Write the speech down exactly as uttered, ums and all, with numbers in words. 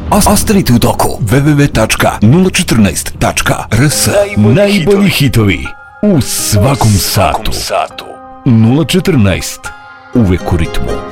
Ostanite u toku. w w w tačka nula četrnaest tačka r s. Najbolji hitovi u svakom satu. nula četrnaest. Uvek u ritmu.